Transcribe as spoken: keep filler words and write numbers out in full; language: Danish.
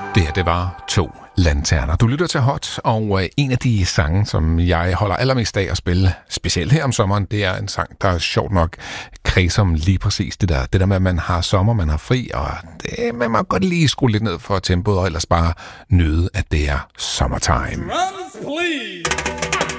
Det her, det var To Lanterner. Du lytter til Hot, og en af de sange, som jeg holder allermest af at spille, specielt her om sommeren, det er en sang, der er sjovt nok kredser om lige præcis det der. Det der med, at man har sommer, man har fri, og det, man må godt lige skrue lidt ned for tempoet, og ellers bare nyde, at det er summertime. Drums, please.